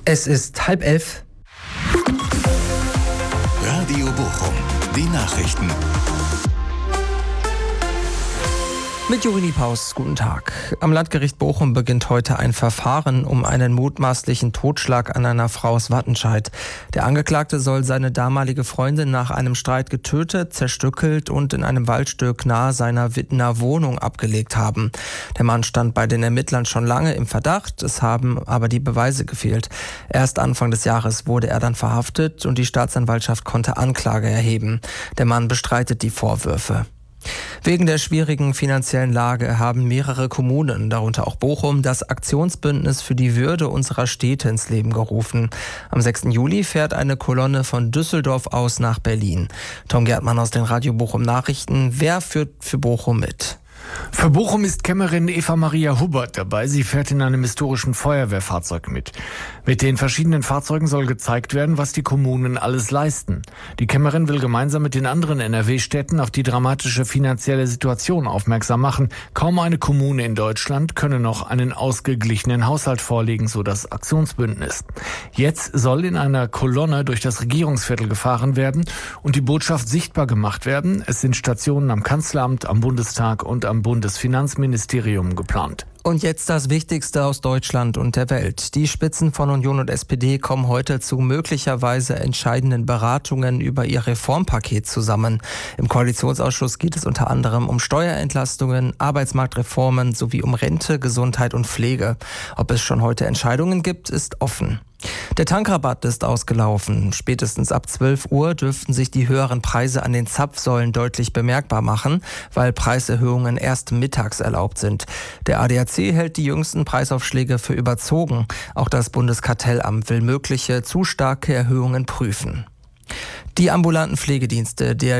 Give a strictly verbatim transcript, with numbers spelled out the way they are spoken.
Es ist halb elf. Radio Bochum, die Nachrichten. Mit Jorini Paus, guten Tag. Am Landgericht Bochum beginnt heute ein Verfahren um einen mutmaßlichen Totschlag an einer Frau aus Wattenscheid. Der Angeklagte soll seine damalige Freundin nach einem Streit getötet, zerstückelt und in einem Waldstück nahe seiner Wittener Wohnung abgelegt haben. Der Mann stand bei den Ermittlern schon lange im Verdacht, es haben aber die Beweise gefehlt. Erst Anfang des Jahres wurde er dann verhaftet und die Staatsanwaltschaft konnte Anklage erheben. Der Mann bestreitet die Vorwürfe. Wegen der schwierigen finanziellen Lage haben mehrere Kommunen, darunter auch Bochum, das Aktionsbündnis für die Würde unserer Städte ins Leben gerufen. Am sechsten Juli fährt eine Kolonne von Düsseldorf aus nach Berlin. Tom Gärtmann aus den Radio Bochum Nachrichten. Wer führt für Bochum mit? Für Bochum ist Kämmerin Eva Maria Hubbert dabei. Sie fährt in einem historischen Feuerwehrfahrzeug mit. Mit den verschiedenen Fahrzeugen soll gezeigt werden, was die Kommunen alles leisten. Die Kämmerin will gemeinsam mit den anderen N R W-Städten auf die dramatische finanzielle Situation aufmerksam machen. Kaum eine Kommune in Deutschland könne noch einen ausgeglichenen Haushalt vorlegen, so das Aktionsbündnis. Jetzt soll in einer Kolonne durch das Regierungsviertel gefahren werden und die Botschaft sichtbar gemacht werden. Es sind Stationen am Kanzleramt, am Bundestag und am Bundesfinanzministerium geplant. Und jetzt das Wichtigste aus Deutschland und der Welt. Die Spitzen von Union und S P D kommen heute zu möglicherweise entscheidenden Beratungen über ihr Reformpaket zusammen. Im Koalitionsausschuss geht es unter anderem um Steuerentlastungen, Arbeitsmarktreformen sowie um Rente, Gesundheit und Pflege. Ob es schon heute Entscheidungen gibt, ist offen. Der Tankrabatt ist ausgelaufen. Spätestens ab zwölf Uhr dürften sich die höheren Preise an den Zapfsäulen deutlich bemerkbar machen, weil Preiserhöhungen erst mittags erlaubt sind. Der A D A C hält die jüngsten Preisaufschläge für überzogen. Auch das Bundeskartellamt will mögliche zu starke Erhöhungen prüfen. Die ambulanten Pflegedienste der